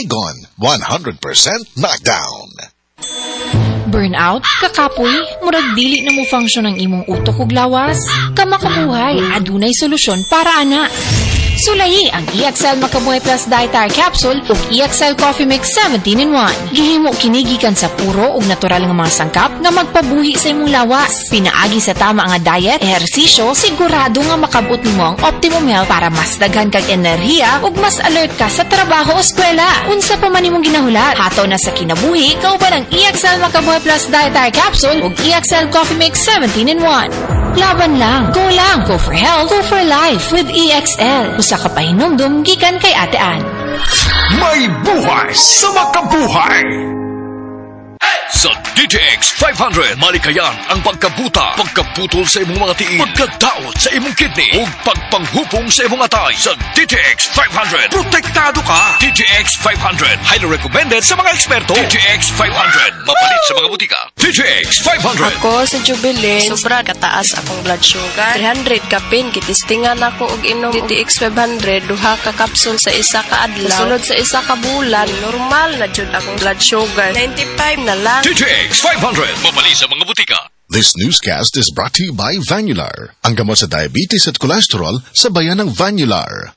Saigon, 100% knockdown. Burnout, kakapoy, murag dili na mo function ang imong utok ug lawas. Kamakabuhay, adunay solusyon para ana. Sulayi ang EXL Makabuhay Plus Dietary Capsule ug EXL Coffee Mix 17-in-1. Gihimo kini gikan sa puro ug natural nga mga sangkap nga magpabuhi sa imong lawas. Pinaagi sa tama nga diet, ehersisyo, sigurado nga makabot nimo ang optimum health para mas daghan kag enerhiya ug mas alert ka sa trabaho o eskwela. Unsa pa man imong ginahulat, hataw na sa kinabuhi, kauban ang EXL Makabuhay Plus Dietary Capsule ug EXL Coffee Mix 17-in-1. Laban lang, go for health, go for life with EXL. Usa ka pahinumdum gikan kay Ate Ann. May buhay sa makabuhay! Sa DTX 500, malikayan ang pagkabuta, pagkaputol sa imong mga tiil, pagkadaot sa imong kidney, ug pagpanghupong sa imong atay. Sa DTX 500, protektado ka! DTX 500, highly recommended sa mga eksperto. DTX 500, mapalit sa mga butika. DTX 500. Ako sa Jubilee, sobra kataas akong blood sugar. 300 kapin, kitistingan ako og inom DTX 500, duha ka kapsul sa isa ka adlaw. Sunod sa isa ka bulan, normal na jud akong blood sugar. 95 na lang. DTX 500, mapalit sa mga butika. This newscast is brought to you by Vanular, ang gamot sa diabetes at cholesterol sa bayan ng Vanular.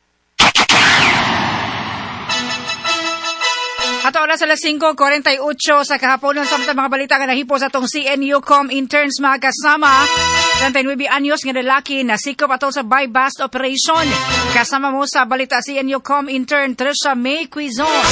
Ato oras alas 5:48 sa kahaponon sa mga balita nga nahipo sa tong CNUcom interns mga kasama. 39 anyos nga lalaki na sikop ato sa bypass operation. Kasama mo sa balita CNUcom intern Trisha May Quizon.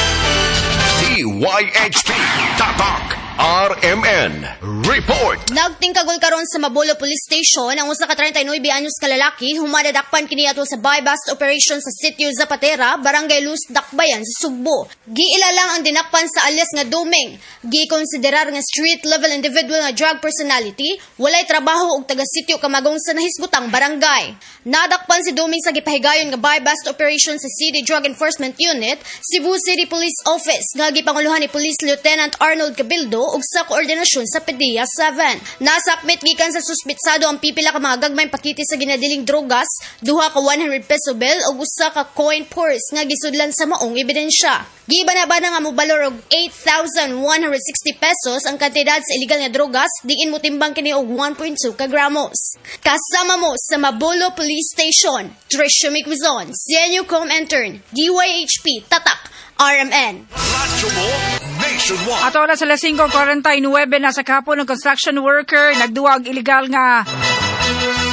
DYHP Tatak RMN Report. Nagtingkagol karon sa Mabolo Police Station ang usa ka 39 anyos ka lalaki humadadakpan kini ato sa bypass operation sa Sitio Zapatera, Barangay Luz, Dakbayan sa Sugbo. Giilalang ang dinakpan sa alias nga Doming. Gikonsiderar nga street level individual nga drug personality, walay trabaho ug taga-sitio Kamagong sa nahisgutang barangay. Nadakpan si Doming sa gipahigayon nga bypass operation sa City Drug Enforcement Unit, Cebu City Police Office nga gipanguluhan ni Police Lieutenant Arnold Cabildo ug sa koordinasyon sa PDEA 7. Nasakmit gikan sa suspitsado ang pipila ka mga gagmayng pakiti sa ginadiling drogas, duha ka 100 peso bill ug usa ka coin purse nga gisudlan sa maong ebidensya. Gibanabana nga mobalor og 8,160 pesos ang kantidad sa illegal nga drogas, diin mo timbang kini og 1.2 ka gramos. Kasama mo sa Mabolo Police Station, Trisha Miquizon, CNUcom intern, DYHP Tatak RMN. Radyo mo nationwide. Ato oras alas 5:49 na sa kahapon ng construction worker nagduwag illegal nga